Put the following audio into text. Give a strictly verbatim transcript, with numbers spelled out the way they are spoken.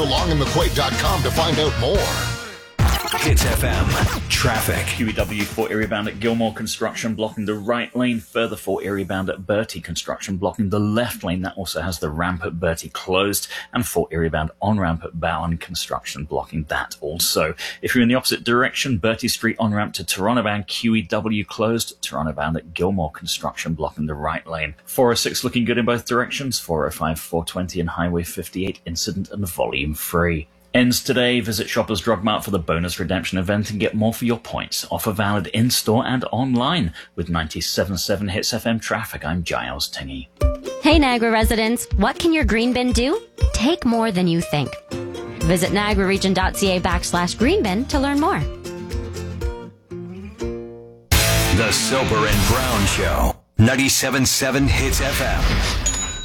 long in the quake dot com to find out more. Hits F M. Traffic. Q E W for Erie bound at Gilmore Construction blocking the right lane. Further for Erie bound at Bertie Construction blocking the left lane. That also has the ramp at Bertie closed. And for Erie bound on-ramp at Bowen Construction blocking that also. If you're in the opposite direction, Bertie Street on-ramp to Toronto bound Q E W closed. Toronto bound at Gilmore Construction blocking the right lane. four oh six looking good in both directions. four oh five, four twenty and Highway fifty-eight incident and volume free. Ends today. Visit Shoppers Drug Mart for the bonus redemption event and get more for your points. Offer valid in-store and online. With ninety-seven point seven Hits F M traffic, I'm Giles Tingy. Hey Niagara residents, what can your green bin do? Take more than you think. Visit niagararegion.ca backslash green bin to learn more. The Soper and Brown Show. ninety-seven point seven Hits F M.